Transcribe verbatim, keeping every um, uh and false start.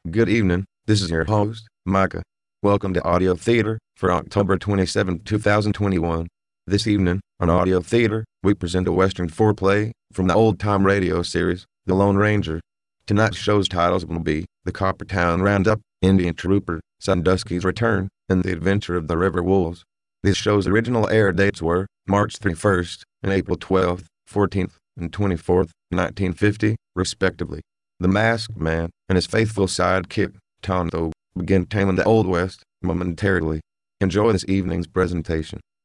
Good evening, this is your host, Micah. Welcome to Audio Theater for October twenty-seventh, two thousand twenty-one. This evening, on Audio Theater, we present a Western foreplay from the old-time radio series, The Lone Ranger. Tonight's show's titles will be The Coppertown Roundup, Indian Trooper, Sandusky's Return, and The Adventure of the River Wolves. This show's original air dates were March thirty-first and April twelfth, fourteenth, and twenty-fourth, nineteen fifty, respectively. The Masked Man and his faithful sidekick, Tonto, begin taming the Old West momentarily. Enjoy this evening's presentation.